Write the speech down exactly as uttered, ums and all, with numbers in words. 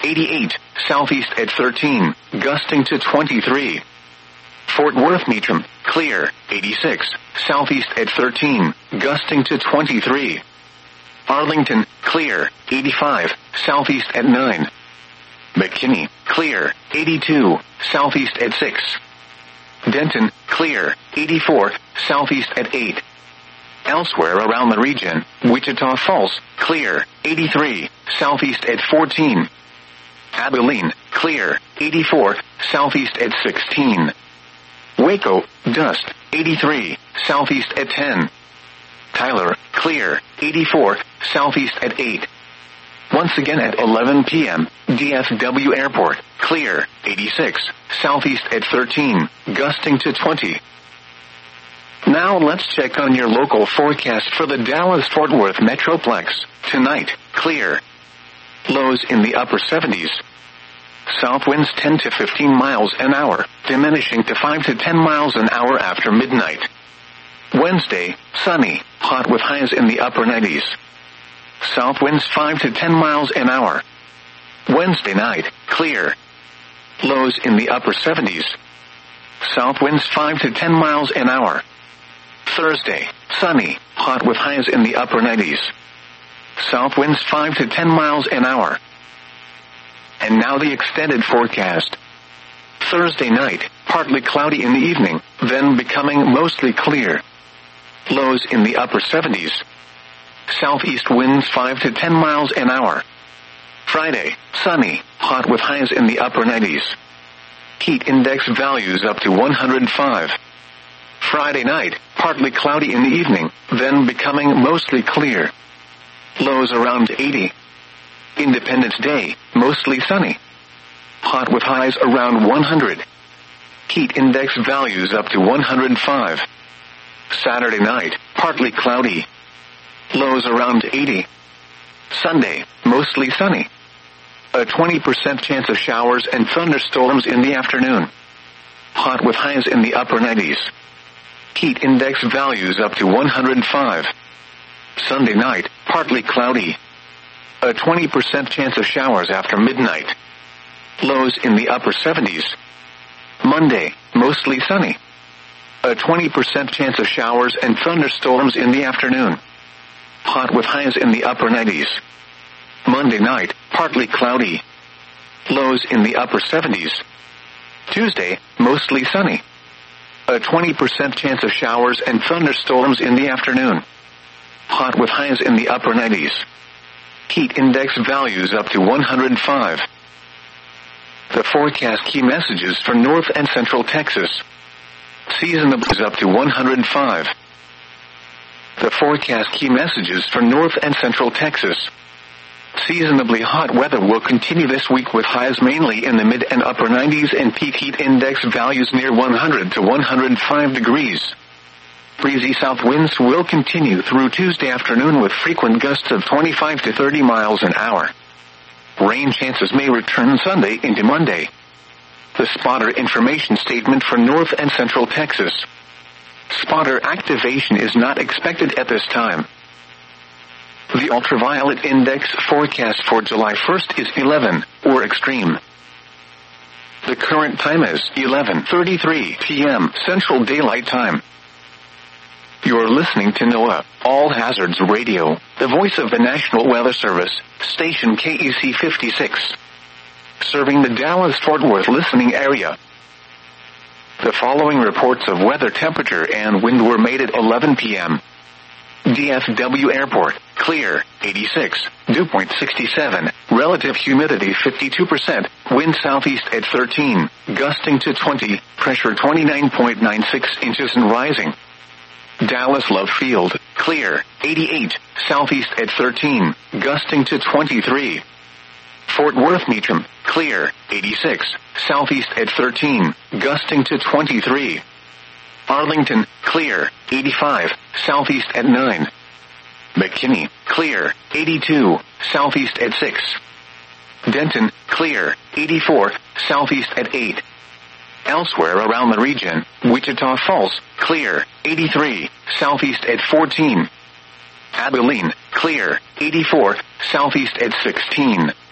eighty-eight, southeast at thirteen, gusting to twenty-three. Fort Worth Meacham, clear, eighty-six, southeast at thirteen, gusting to twenty-three. Arlington, clear, eighty-five, southeast at nine. McKinney, clear, eighty-two, southeast at six. Denton, clear, eighty-four, southeast at eight. Elsewhere around the region, Wichita Falls, clear, eighty-three, southeast at fourteen. Abilene, clear, eighty-four, southeast at sixteen. Waco, dust, eighty-three, southeast at ten. Tyler, clear, eighty-four, southeast at eight. Once again at eleven p.m., D F W Airport, clear, eighty-six, southeast at thirteen, gusting to twenty. Now let's check on your local forecast for the Dallas-Fort Worth Metroplex. Tonight, clear. Lows in the upper seventies. South winds ten to fifteen miles an hour, diminishing to five to ten miles an hour after midnight. Wednesday, sunny, hot with highs in the upper nineties. South winds five to ten miles an hour. Wednesday night, clear. Lows in the upper seventies. South winds five to ten miles an hour. Thursday, sunny, hot with highs in the upper nineties. South winds five to ten miles an hour. And now the extended forecast. Thursday night, partly cloudy in the evening, then becoming mostly clear. Lows in the upper seventies. Southeast winds five to ten miles an hour. Friday, sunny, hot with highs in the upper nineties. Heat index values up to one hundred five. Friday night, partly cloudy in the evening, then becoming mostly clear. Lows around eighty. Independence Day, mostly sunny. Hot with highs around one hundred. Heat index values up to one hundred five. Saturday night, partly cloudy. Lows around eighty. Sunday, mostly sunny. A twenty percent chance of showers and thunderstorms in the afternoon. Hot with highs in the upper nineties. Heat index values up to one hundred five. Sunday night, partly cloudy. A twenty percent chance of showers after midnight. Lows in the upper seventies. Monday, mostly sunny. A twenty percent chance of showers and thunderstorms in the afternoon. Hot with highs in the upper nineties. Monday night, partly cloudy. Lows in the upper seventies. Tuesday, mostly sunny. A twenty percent chance of showers and thunderstorms in the afternoon. Hot with highs in the upper nineties. Heat index values up to one hundred five. The forecast key messages for North and Central Texas. Seasonable is up to one hundred five. The forecast key messages for North and Central Texas. Seasonably hot weather will continue this week with highs mainly in the mid and upper nineties and peak heat index values near one hundred to one hundred five degrees. Breezy south winds will continue through Tuesday afternoon with frequent gusts of twenty-five to thirty miles an hour. Rain chances may return Sunday into Monday. The spotter information statement for North and Central Texas. Spotter activation is not expected at this time. The ultraviolet index forecast for July first is eleven, or extreme. The current time is eleven thirty-three p.m. Central Daylight Time. You're listening to NOAA, All Hazards Radio, the voice of the National Weather Service, station K E C fifty-six. Serving the Dallas-Fort Worth listening area. The following reports of weather temperature and wind were made at eleven p.m. D F W Airport, clear, eighty-six, dew point sixty-seven, relative humidity fifty-two percent, wind southeast at thirteen, gusting to twenty, pressure twenty-nine point nine six inches and rising. Dallas Love Field, clear, eighty-eight, southeast at thirteen, gusting to twenty-three. Fort Worth Meacham, clear, eighty-six, southeast at thirteen, gusting to twenty-three. Arlington, clear, eighty-five, southeast at nine. McKinney, clear, eighty-two, southeast at six. Denton, clear, eighty-four, southeast at eight. Elsewhere around the region, Wichita Falls, clear, eighty-three, southeast at fourteen. Abilene, clear, eighty-four, southeast at sixteen.